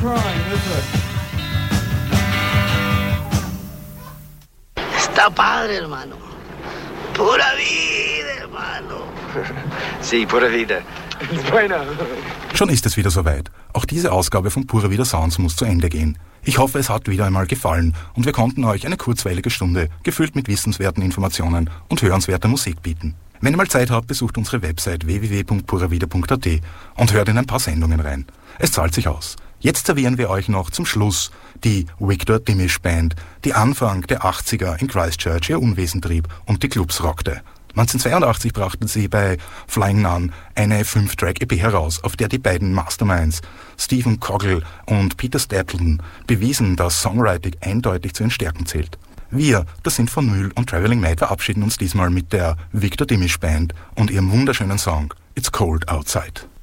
crime, is it? Está padre, hermano. Pura vida, hermano. Sí, pura vida. Bueno. Schon ist es wieder soweit. Auch diese Ausgabe von Pura Vida Sounds muss zu Ende gehen. Ich hoffe, es hat wieder einmal gefallen und wir konnten euch eine kurzweilige Stunde, gefüllt mit wissenswerten Informationen und hörenswerter Musik bieten. Wenn ihr mal Zeit habt, besucht unsere Website www.puravida.at und hört in ein paar Sendungen rein. Es zahlt sich aus. Jetzt servieren wir euch noch zum Schluss die Victor Dimish Band, die Anfang der 80er in Christchurch ihr Unwesen trieb und die Clubs rockte. 1982 brachten sie bei Flying Nun eine 5-Track-EP heraus, auf der die beiden Masterminds Stephen Cogle und Peter Stapleton bewiesen, dass Songwriting eindeutig zu ihren Stärken zählt. Wir, das sind von Mühl und Traveling Maid, verabschieden uns diesmal mit der Victor Dimish Band und ihrem wunderschönen Song It's Cold Outside.